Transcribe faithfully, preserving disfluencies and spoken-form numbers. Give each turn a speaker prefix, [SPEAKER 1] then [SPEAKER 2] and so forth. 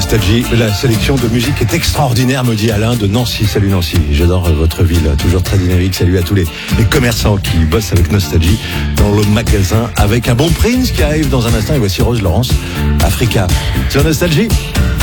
[SPEAKER 1] Nostalgie, la sélection de musique est extraordinaire, me dit Alain de Nancy. Salut Nancy, j'adore votre ville, toujours très dynamique. Salut à tous les, les commerçants qui bossent avec Nostalgie dans le magasin avec un bon Prince qui arrive dans un instant. Et voici Rose Laurence, Africa, sur Nostalgie.